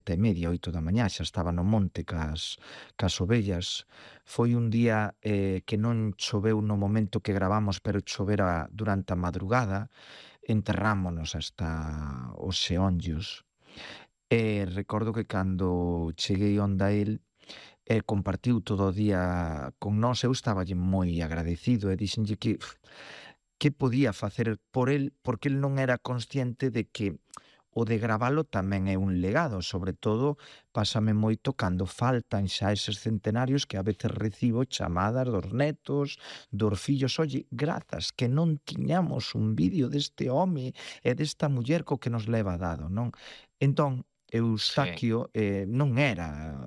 7:30, 8 da mañá, xa estaba no monte cas ovellas. Foi un día que non choveu no momento que gravamos, pero chovera durante a madrugada. Enterrámonos hasta os xeonllos. E recordo que cando cheguei onda el, compartiu todo o día con nós, eu estaballe moi agradecido e dixenlle que podía facer por el, porque el non era consciente de que o de gravalo tamén é un legado, sobre todo pásame moito cando faltan xa eses centenarios que a veces recibo chamadas dos netos, dos fillos, oye, grazas, que non tiñamos un vídeo deste home e desta muller co que nos leva dado, non? Entón, Sí, Eustaquio non era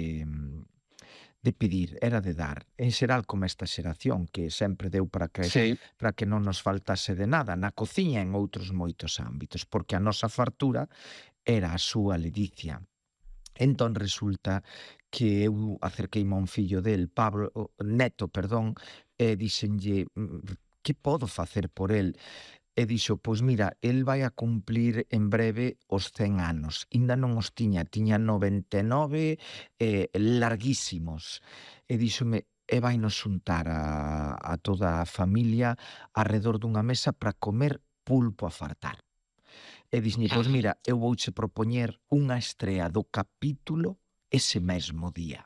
de pedir, era de dar. En xeral como esta xeración que sempre deu sí. para que non nos faltase de nada, na cociña e en outros moitos ámbitos, porque a nosa fartura era a súa ledicia. Entón resulta que eu acerqueime a un fillo del, Pablo, neto, perdón, e díxenlle: que podo facer por el?" E dixo: "Pois mira, el vai a cumplir en breve os 100 anos. Inda non os tiña 99, larguísimos." E díxome: "E vainos xuntar a toda a familia arredor dunha mesa para comer pulpo a fartar." E dixenlle: "Pois mira, eu vouche propoñer unha estrea do capítulo ese mesmo día."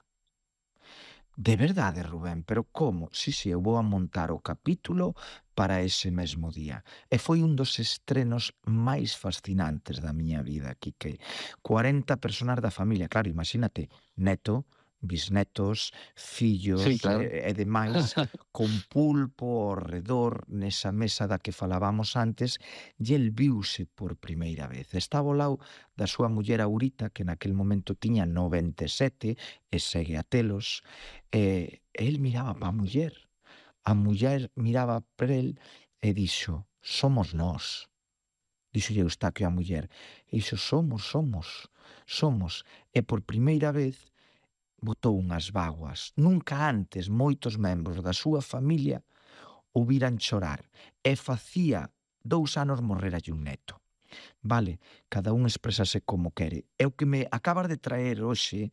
De verdade, Rubén, pero como? Si, eu vou a montar o capítulo para ese mesmo día. E foi un dos estrenos máis fascinantes da miña vida, Quique. 40 persoas da familia, claro, imagínate, neto, bisnetos, Sí, fillos claro. e demais, con pulpo ao redor nesa mesa da que falábamos antes, e el viuse por primeira vez. Estaba ao lado da súa muller Aurita, que naquel momento tiña 97 e segue a telos, el miraba pa a muller miraba para el e dixo: "Somos nós." Díxolle Eustaquio á muller, e dixo: somos." E por primeira vez botou unhas bágoas. Nunca antes moitos membros da súa familia o viran chorar, e facía 2 anos morreralle un neto. Vale, cada un exprésase como quere. E o que me acabas de traer hoxe,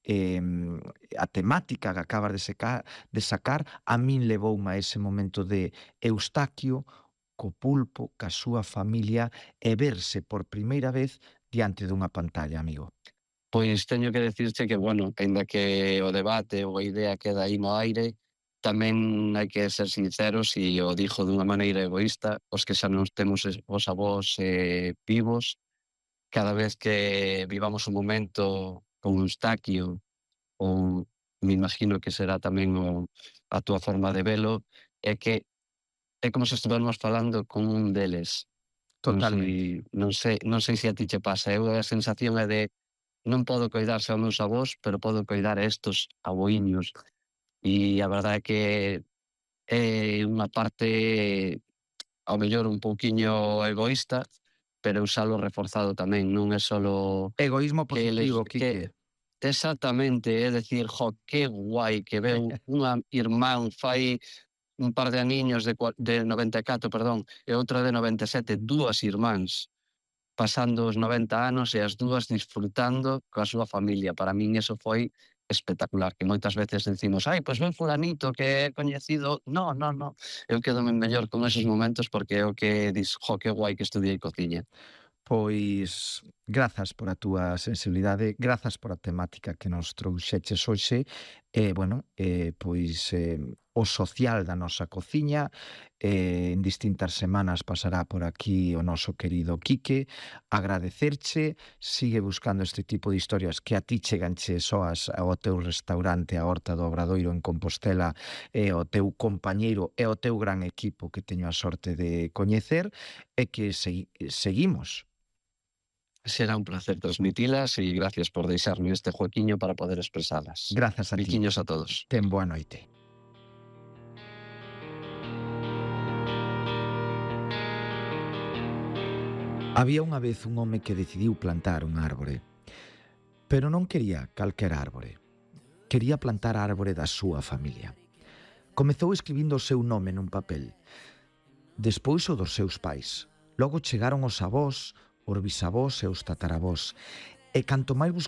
a temática que acabas de sacar, a min levoume a ese momento de Eustaquio co pulpo, ca súa familia e verse por primeira vez diante dunha pantalla, amigo. Pois teño que decirche que, bueno, aínda que o debate ou a idea queda aí no aire, tamén hai que ser sinceros e o dixo dunha maneira egoísta, os que xa non temos os avós vivos, cada vez que vivamos un momento con Eustaquio ou me imagino que será tamén a túa forma de velo, é que é como se estivermos falando con un deles. Totalmente. Non sei se a ti che pasa, eu a sensación é de non podo coidar xa os meus avós, pero podo coidar a estos aboíños. E a verdade é que é unha parte, ao mellor, un pouquiño egoísta, pero usalo reforzado tamén, non é solo Egoísmo que eles positivo, Quique. que exactamente, é decir, jo, que guai que veu unha irmán fai un par de aniños de 94, perdón, e outra de 97, dúas irmáns pasando os 90 anos e as dúas disfrutando coa súa familia. Para min eso foi espectacular, que moitas veces decimos: "Ai, pois ven fulanito que é coñecido". No, no, no, eu quédome mellor con esos momentos porque é o que dis: "Jo, que guai que estudiei cociña". Pois grazas por a túa sensibilidade, grazas por a temática que nos trouxeches hoxe e, bueno, pois o social da nosa cociña, en distintas semanas pasará por aquí o noso querido Quique, agradecerche, sigue buscando este tipo de historias que a ti cheganche soas ao teu restaurante a Horta do Obradoiro en Compostela e ao teu compañeiro e ao teu gran equipo que teño a sorte de coñecer e que seguimos. Será un placer transmitilas e gracias por deixarme este juequiño para poder expresalas. Grazas a ti. Biquiños a todos. Ten boa noite. Había unha vez un home que decidiu plantar un árbore, pero non quería calquera árbore. Quería plantar a árbore da súa familia. Comezou escribindo o seu nome nun papel, despois o dos seus pais. Logo chegaron os avós, os bisavós e os tataravós. E canto máis